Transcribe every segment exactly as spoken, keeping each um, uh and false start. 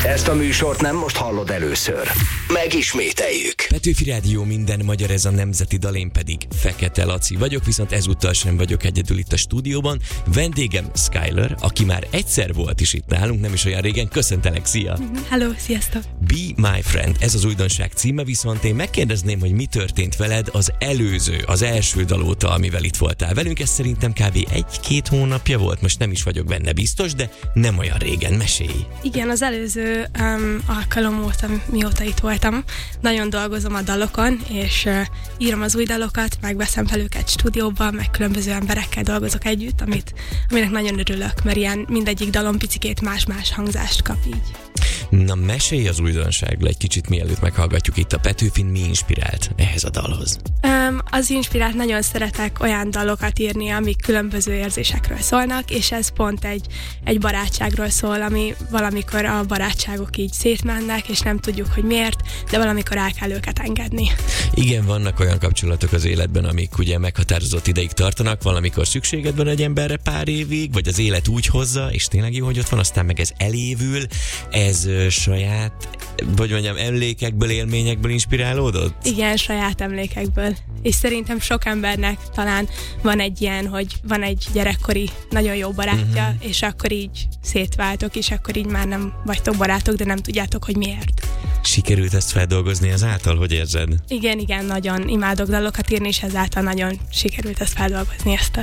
Ezt a műsort nem most hallod először. Megismételjük. Petőfi Rádió, minden magyar, ez a nemzeti dal, én pedig Fekete Laci vagyok, viszont ezúttal sem vagyok egyedül itt a stúdióban. Vendégem Skyler, aki már egyszer volt is itt nálunk, nem is olyan régen. Köszöntelek, szia! Hello, sziasztok! Be My Friend, ez az újdonság címe, viszont én megkérdezném, hogy mi történt veled az előző, az első dal óta, amivel itt voltál velünk. Ez szerintem kb. egy-két hónapja volt, most nem is vagyok benne biztos, de nem olyan régen. Mesélj! Igen, az előző um, alkalom óta, mióta itt voltam, nagyon dolgozom a dalokon, és uh, írom az új dalokat, megveszem fel őket stúdióban, meg különböző emberekkel dolgozok együtt, amit, aminek nagyon örülök, mert ilyen mindegyik dalon picikét más-más hangzást kap így. Na, mesélj az újdonságról egy kicsit, mielőtt meghallgatjuk itt a Petőfin, mi inspirált ehhez a dalhoz? Um, az inspirált, nagyon szeretek olyan dalokat írni, amik különböző érzésekről szólnak, és ez pont egy, egy barátságról szól, ami valamikor a barátságok így szétmennek, és nem tudjuk, hogy miért, de valamikor el kell őket engedni. Igen, vannak olyan kapcsolatok az életben, amik ugye meghatározott ideig tartanak, valamikor szükséged van egy emberre pár évig, vagy az élet úgy hozza, és tényleg jó, hogy ott van, aztán meg ez elévül, ez ö, saját, vagy mondjam, emlékekből, élményekből inspirálódott? Igen, saját emlékekből. És szerintem sok embernek talán van egy ilyen, hogy van egy gyerekkori nagyon jó barátja, uh-huh. és akkor így szétváltok, és akkor így már nem vagytok barátok, de nem tudjátok, hogy miért. Sikerült ezt feldolgozni ezáltal, hogy érzed? Igen, igen, nagyon imádok dalokat írni, és ezáltal nagyon sikerült ezt feldolgozni, ezt a...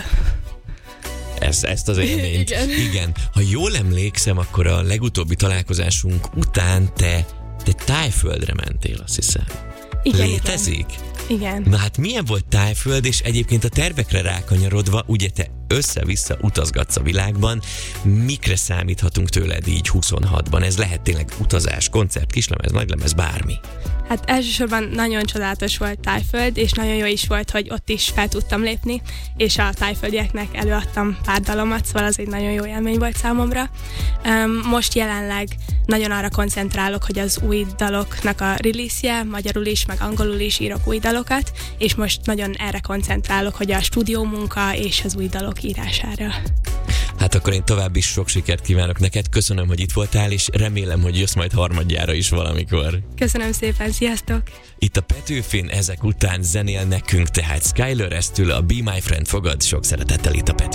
Ez, ezt az élményt. Igen. Igen. Ha jól emlékszem, akkor a legutóbbi találkozásunk után te, te Tájföldre mentél, azt hiszem. Igen, Létezik? Igen. Igen. Na hát milyen volt Tájföld, és egyébként a tervekre rákanyarodva, ugye te össze-vissza utazgatsz a világban, mikre számíthatunk tőled így huszonhatban? Ez lehet tényleg utazás, koncert, kislemez, nagylemez, bármi. Hát elsősorban nagyon csodálatos volt Tájföld, és nagyon jó is volt, hogy ott is fel tudtam lépni, és a tájföldieknek előadtam pár dalomat, szóval az egy nagyon jó élmény volt számomra. Most jelenleg nagyon arra koncentrálok, hogy az új daloknak a release-je, magyarul is, meg angolul is írok új dalokat, és most nagyon erre koncentrálok, hogy a stúdió munka és az új dalok írására. Hát akkor én tovább is sok sikert kívánok neked, köszönöm, hogy itt voltál, és remélem, hogy jössz majd harmadjára is valamikor. Köszönöm szépen, sziasztok! Itt a Petőfin ezek után zenél nekünk, tehát Skyler, eztől a Be My Friend fogad, sok szeretettel itt a Petőfin.